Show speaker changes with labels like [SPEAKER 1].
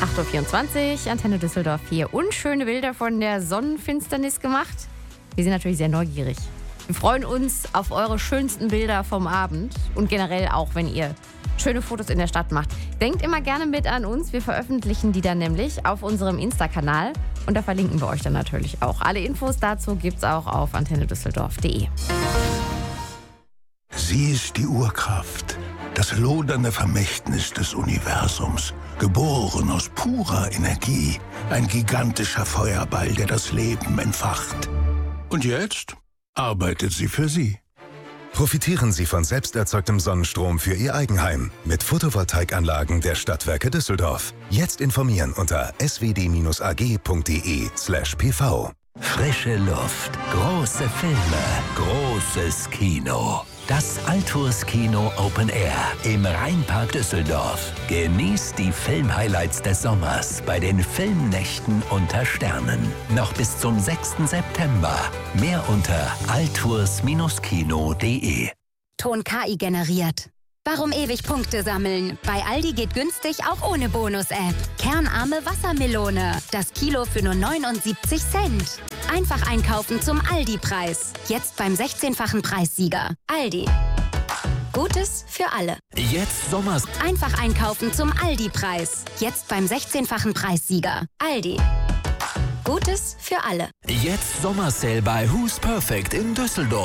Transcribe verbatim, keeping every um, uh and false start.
[SPEAKER 1] acht Uhr vierundzwanzig, Antenne Düsseldorf hier. Unschöne Bilder von der Sonnenfinsternis gemacht. Wir sind natürlich sehr neugierig. Wir freuen uns auf eure schönsten Bilder vom Abend und generell auch, wenn ihr schöne Fotos in der Stadt macht. Denkt immer gerne mit an uns. Wir veröffentlichen die dann nämlich auf unserem Insta-Kanal und da verlinken wir euch dann natürlich auch. Alle Infos dazu gibt's auch auf antenne düsseldorf punkt de.
[SPEAKER 2] Sie ist die Urkraft, das lodernde Vermächtnis des Universums, geboren aus purer Energie, ein gigantischer Feuerball, der das Leben entfacht. Und jetzt arbeitet sie für Sie.
[SPEAKER 3] Profitieren Sie von selbsterzeugtem Sonnenstrom für Ihr Eigenheim mit Photovoltaikanlagen der Stadtwerke Düsseldorf. Jetzt informieren unter s w d a g punkt de slash p v.
[SPEAKER 4] Frische Luft, große Filme, großes Kino. Das Altours Kino Open Air im Rheinpark Düsseldorf. Genießt die Filmhighlights des Sommers bei den Filmnächten unter Sternen. Noch bis zum sechsten September. Mehr unter altours kino punkt de.
[SPEAKER 5] Ton K I generiert. Warum ewig Punkte sammeln? Bei Aldi geht günstig auch ohne Bonus-App. Kernarme Wassermelone. Das Kilo für nur neunundsiebzig Cent. Einfach einkaufen zum Aldi-Preis. Jetzt beim sechzehnfachen Preissieger. Aldi. Gutes für alle.
[SPEAKER 4] Jetzt Sommers.
[SPEAKER 5] Einfach einkaufen zum Aldi-Preis. Jetzt beim sechzehnfachen Preissieger. Aldi. Gutes für alle.
[SPEAKER 4] Jetzt Sommersale bei Who's Perfect in Düsseldorf.